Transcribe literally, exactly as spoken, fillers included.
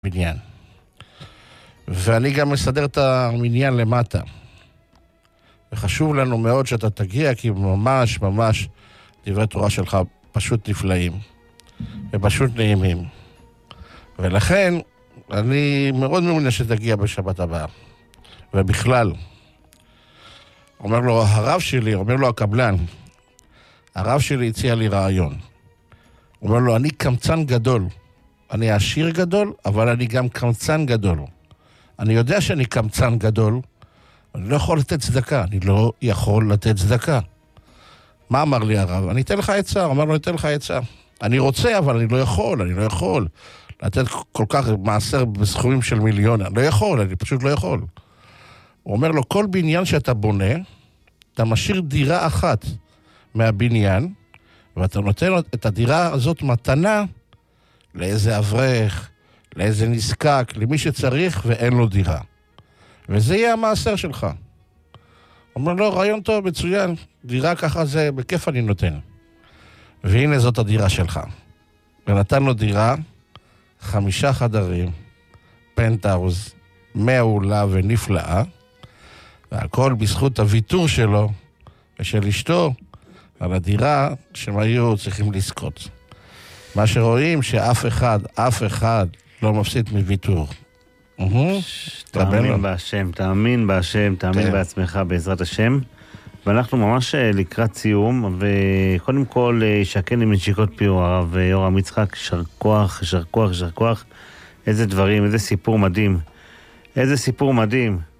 בניין. ואני גם מסדר את המניין למטה. וחשוב לנו מאוד שאתה תגיע, כי ממש ממש דברי תורה שלך פשוט נפלאים. ופשוט נעימים. ולכן אני מאוד מעוניין שתגיע בשבת הבאה. ובכלל, אומר לו הרב שלי, אומר לו הקבלן, הרב שלי הציע לי רעיון. אומר לו, אני קמצן גדול. אני עשיר גדול, אבל אני גם קמצן גדול. אני יודע שאני קמצן גדול, אני לא יכול לתת צדקה. אני לא יכול לתת צדקה. מה אמר לי הרב? אני אתן לך עצה. אמר לו, אני אתן לך עצה. אני רוצה, אבל אני לא יכול, אני לא יכול. לתת כל כך מעשר בסכומים של מיליון. אני לא יכול, אני פשוט לא יכול. הוא אומר לו, כל בניין שאתה בונה, אתה משאיר דירה אחת מהבניין, ואתה נותן את הדירה הזאת מתנה לאיזה אברך, לאיזה נזקק, למי שצריך ואין לו דירה. וזה יהיה המעשר שלך. הוא אומר לו, רעיון טוב, מצוין, דירה ככה זה, בכיף אני נותן. והנה זאת הדירה שלך. ונתן לו דירה, חמישה חדרים, פנטהאוז, מעולה ונפלאה, והכל בזכות הוויתור שלו ושל אשתו על הדירה שהם היו צריכים לזכות. מה שרואים שאף אחד, אף אחד לא מפסיד מוויתור. תאמין בהשם, תאמין בהשם, תאמין בעצמך בעזרת השם. ואנחנו ממש לקראת סיום, וקודם כל שקן עם נשיקות פיור, הרב יורם יצחק, שר כוח, שר כוח, שר כוח. איזה דברים, איזה סיפור מדהים. איזה סיפור מדהים.